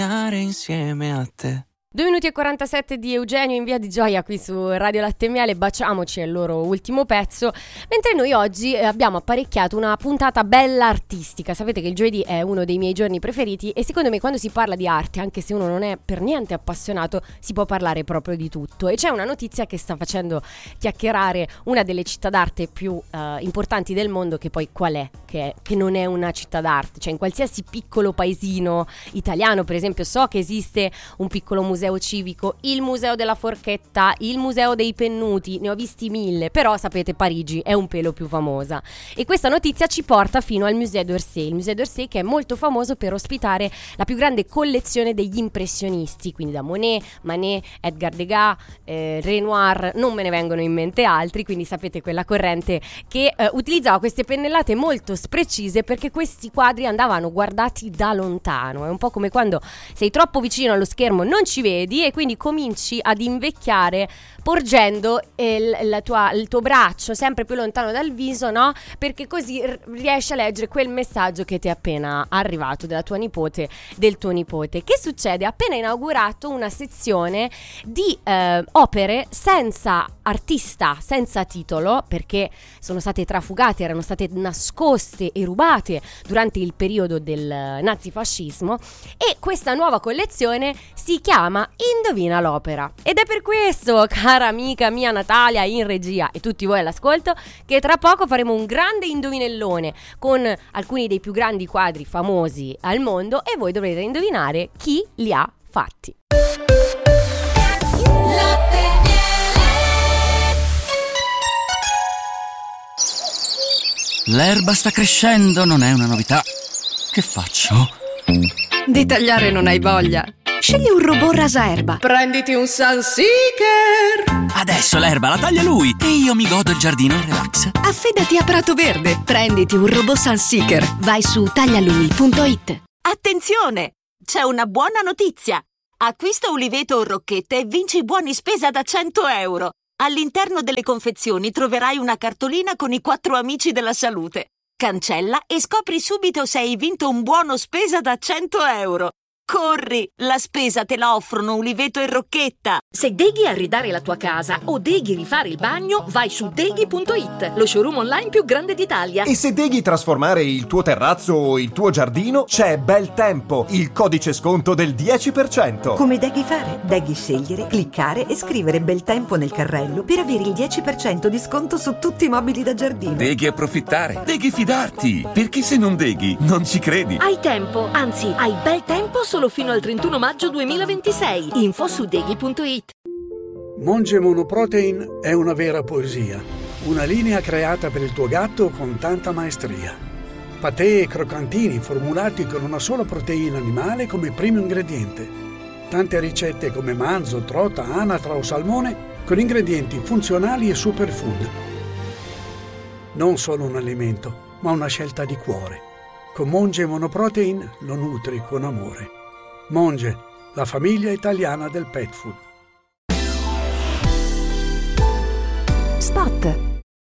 insieme a te. 2 minuti e 47 di Eugenio in Via di Gioia qui su Radio Latte e Miele. Baciamoci, è il loro ultimo pezzo. Mentre noi oggi abbiamo apparecchiato una puntata bella artistica. Sapete che il giovedì è uno dei miei giorni preferiti e secondo me quando si parla di arte, anche se uno non è per niente appassionato, si può parlare proprio di tutto. E c'è una notizia che sta facendo chiacchierare una delle città d'arte più importanti del mondo, che poi qual è? Che non è una città d'arte. Cioè in qualsiasi piccolo paesino italiano, per esempio, so che esiste un piccolo museo civico, il museo della forchetta, il museo dei pennuti, ne ho visti 1000, però sapete Parigi è un pelo più famosa e questa notizia ci porta fino al Musée d'Orsay. Il Musée d'Orsay che è molto famoso per ospitare la più grande collezione degli impressionisti, quindi da Monet, Manet, Edgar Degas, Renoir, non me ne vengono in mente altri, quindi sapete quella corrente che utilizzava queste pennellate molto precise perché questi quadri andavano guardati da lontano. È un po' come quando sei troppo vicino allo schermo, non ci vedi e quindi cominci ad invecchiare porgendo il tuo braccio sempre più lontano dal viso, no? Perché così riesci a leggere quel messaggio che ti è appena arrivato della tua nipote, del tuo nipote. Che succede? Ha appena inaugurato una sezione di opere senza artista, senza titolo, perché sono state trafugate, erano state nascoste e rubate durante il periodo del nazifascismo, e questa nuova collezione si chiama Indovina l'opera. Ed è per questo, cara amica mia Natalia in regia e tutti voi all'ascolto, che tra poco faremo un grande indovinellone con alcuni dei più grandi quadri famosi al mondo e voi dovrete indovinare chi li ha fatti. L'erba sta crescendo, non è una novità. Che faccio? Di tagliare non hai voglia? Scegli un robot rasaerba. Prenditi un Sunseeker. Adesso l'erba la taglia lui e io mi godo il giardino in relax. Affidati a Prato Verde. Prenditi un robot Sunseeker. Vai su taglialui.it. Attenzione! C'è una buona notizia! Acquista uliveto o rocchette e vinci buoni spesa da 100 euro. All'interno delle confezioni troverai una cartolina con i 4 amici della salute. Cancella e scopri subito se hai vinto un buono spesa da 100 euro. Corri! La spesa te la offrono Uliveto e Rocchetta. Se deghi arredare la tua casa o deghi rifare il bagno, vai su deghi.it, lo showroom online più grande d'Italia. E se deghi trasformare il tuo terrazzo o il tuo giardino, c'è Bel Tempo, il codice sconto del 10%. Come deghi fare? Deghi scegliere, cliccare e scrivere Bel Tempo nel carrello per avere il 10% di sconto su tutti i mobili da giardino. Deghi approfittare, deghi fidarti, perché se non deghi non ci credi. Hai tempo, anzi hai bel tempo solo fino al 31 maggio 2026. Info su deghi.it. Monge Monoprotein è una vera poesia, una linea creata per il tuo gatto con tanta maestria. Patè e croccantini formulati con una sola proteina animale come primo ingrediente. Tante ricette come manzo, trota, anatra o salmone con ingredienti funzionali e superfood. Non solo un alimento, ma una scelta di cuore. Con Monge Monoprotein lo nutri con amore. Monge, la famiglia italiana del pet food. Spot.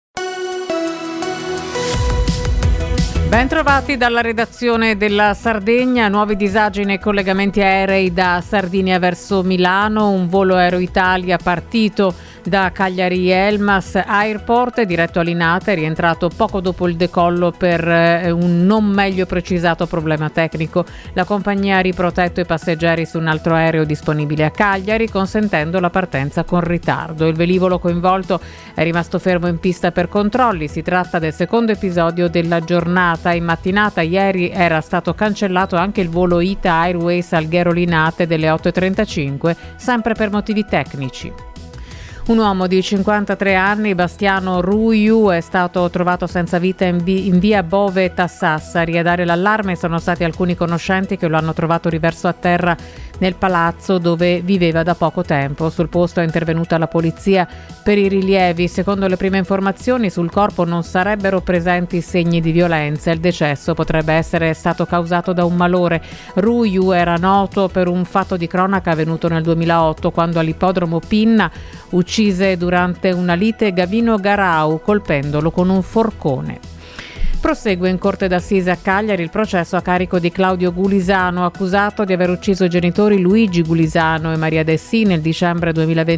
Ben trovati dalla redazione della Sardegna. Nuovi disagi nei collegamenti aerei da Sardinia verso Milano. Un volo Aero Italia partito da Cagliari Elmas Airport diretto a Linate è rientrato poco dopo il decollo per un non meglio precisato problema tecnico. La compagnia ha riprotetto i passeggeri su un altro aereo disponibile a Cagliari, consentendo la partenza con ritardo. Il velivolo coinvolto è rimasto fermo in pista per controlli. Si tratta del secondo episodio della giornata. In mattinata ieri era stato cancellato anche il volo Ita Airways Alghero Linate delle 8:35, sempre per motivi tecnici. Un uomo di 53 anni, Bastiano Ruiu, è stato trovato senza vita in via Bove Tassassari. A dare l'allarme sono stati alcuni conoscenti che lo hanno trovato riverso a terra nel palazzo dove viveva da poco tempo. Sul posto è intervenuta la polizia per i rilievi. Secondo le prime informazioni sul corpo non sarebbero presenti segni di violenza. Il decesso potrebbe essere stato causato da un malore. Ruiu era noto per un fatto di cronaca avvenuto nel 2008 quando all'ippodromo Pinna uccise durante una lite Gavino Garau colpendolo con un forcone. Prosegue in corte d'assise a Cagliari il processo a carico di Claudio Gulisano, accusato di aver ucciso i genitori Luigi Gulisano e Maria Dessì nel dicembre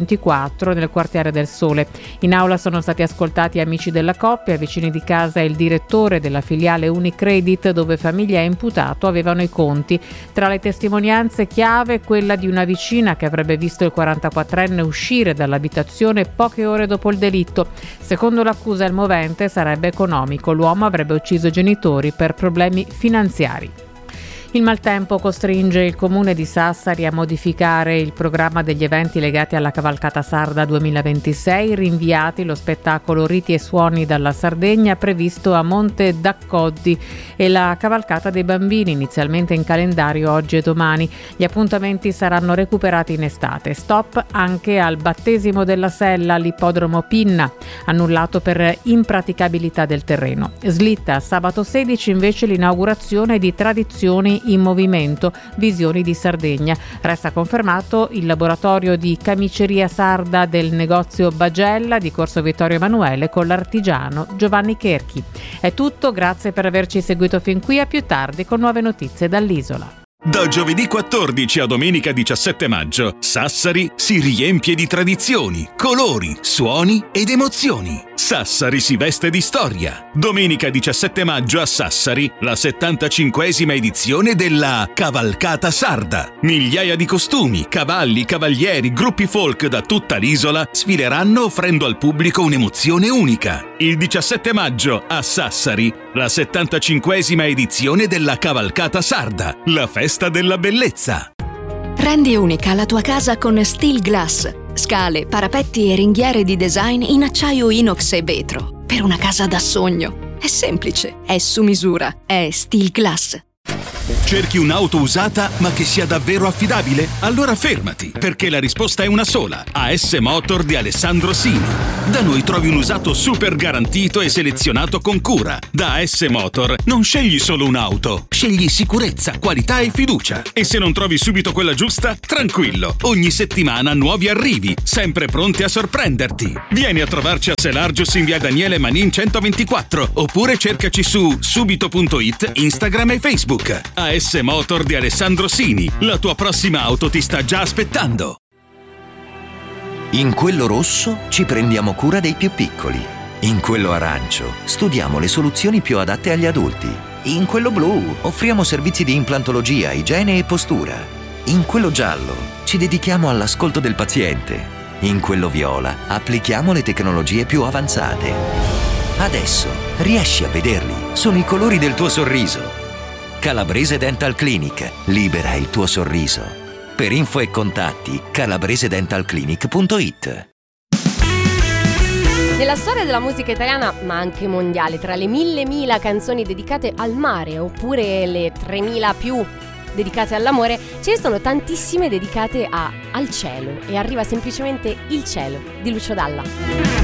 2024 nel quartiere del Sole. In aula sono stati ascoltati amici della coppia, vicini di casa e il direttore della filiale Unicredit dove famiglia e imputato avevano i conti. Tra le testimonianze chiave quella di una vicina che avrebbe visto il 44enne uscire dall'abitazione poche ore dopo il delitto. Secondo l'accusa il movente sarebbe economico, l'uomo avrebbe ucciso i genitori per problemi finanziari. Il maltempo costringe il comune di Sassari a modificare il programma degli eventi legati alla cavalcata sarda 2026, rinviati lo spettacolo Riti e Suoni dalla Sardegna previsto a Monte d'Accoddi e la cavalcata dei bambini inizialmente in calendario oggi e domani. Gli appuntamenti saranno recuperati in estate. Stop anche al battesimo della Sella all'ippodromo Pinna, annullato per impraticabilità del terreno. Slitta sabato 16 invece l'inaugurazione di Tradizioni in Movimento, Visioni di Sardegna. Resta confermato il laboratorio di camiceria sarda del negozio Bagella di Corso Vittorio Emanuele con l'artigiano Giovanni Cherchi. È tutto, grazie per averci seguito fin qui, a più tardi con nuove notizie dall'isola. Da giovedì 14 a domenica 17 maggio, Sassari si riempie di tradizioni, colori, suoni ed emozioni. Sassari si veste di storia. Domenica 17 maggio a Sassari, la 75esima edizione della Cavalcata Sarda. Migliaia di costumi, cavalli, cavalieri, gruppi folk da tutta l'isola sfileranno offrendo al pubblico un'emozione unica. Il 17 maggio a Sassari, la 75esima edizione della Cavalcata Sarda, la festa della bellezza. Rendi unica la tua casa con Steel Glass. Scale, parapetti e ringhiere di design in acciaio inox e vetro. Per una casa da sogno. È semplice, è su misura, è Steel Glass. Cerchi un'auto usata ma che sia davvero affidabile? Allora fermati, perché la risposta è una sola. AS Motor di Alessandro Sini. Da noi trovi un usato super garantito e selezionato con cura. Da AS Motor non scegli solo un'auto, scegli sicurezza, qualità e fiducia. E se non trovi subito quella giusta, tranquillo, ogni settimana nuovi arrivi, sempre pronti a sorprenderti. Vieni a trovarci a Selargius in via Daniele Manin 124 oppure cercaci su subito.it, Instagram e Facebook. AS Motor di Alessandro Sini, la tua prossima auto ti sta già aspettando. In quello rosso ci prendiamo cura dei più piccoli. In quello arancio studiamo le soluzioni più adatte agli adulti. In quello blu offriamo servizi di implantologia, igiene e postura. In quello giallo ci dedichiamo all'ascolto del paziente. In quello viola applichiamo le tecnologie più avanzate. Adesso riesci a vederli, sono i colori del tuo sorriso. Calabrese Dental Clinic, libera il tuo sorriso. Per info e contatti calabresedentalclinic.it. Nella storia della musica italiana, ma anche mondiale, tra le 1000 canzoni dedicate al mare oppure le 3000 più dedicate all'amore, ce ne sono tantissime dedicate al cielo, e arriva semplicemente Il cielo di Lucio Dalla.